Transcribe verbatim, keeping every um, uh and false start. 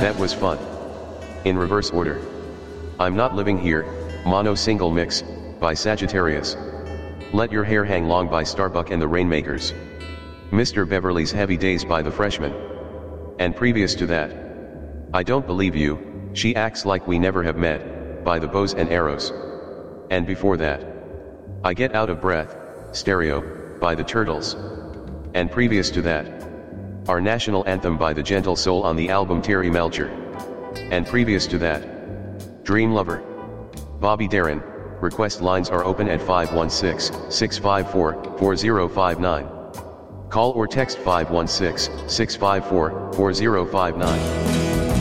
That was fun. In reverse order. I'm Not Living Here, mono single mix, by Sagittarius. Let Your Hair Hang Long by Starbuck and the Rainmakers. Mister Beverly's Heavy Days by The Freshmen. And previous to that, I Don't Believe You, She Acts Like We Never Have Met, by The Bows and Arrows. And before that, I Get Out of Breath, Stereo, by The Turtles. And previous to that, our national anthem by The Gentle Soul on the album Terry Melcher. And previous to that, Dream Lover. Bobby Darin. Request lines are open at five one six, six five four, four zero five nine. Call or text five one six, six five four, four zero five nine.